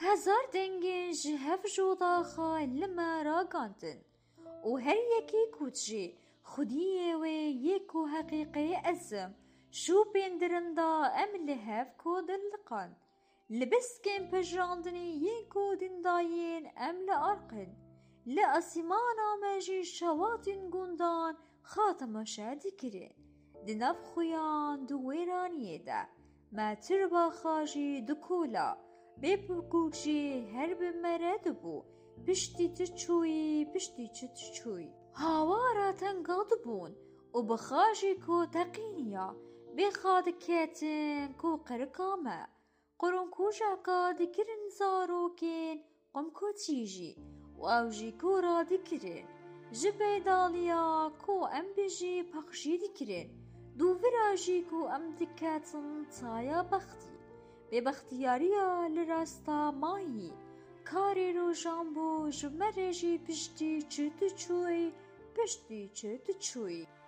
هزار دنگین جی هف جودا خواه لما را گاندن و هر یکی کوچی خودیه و یکو حقیقی ازم شو پیندرندا ام لحف کو دلقان لبسكن پجراندنی یکو دنداین ام لارقن لأسیمانا مجی شواتن گندان خاتم شادی کرن دنف خویان دو ویرانیه ده ما تربا خاجی دکولا ببکوچی هر بمرد بو پشتی تچوی هاوارا تنقاد بون و بخاجی کو تقینیا بخاد کتن کو قرقامه قرون کوجا کا دکرن زاروکین قم کو تیجی و اوجی کو را دکرن جبه دالیا کو ام بجی پخشی دکرن دو وراجی کو ام دکاتن تایا بختی به بختیاریا لراستا ماهی کاری رو جامبو جمرجی پشتی چرت چوی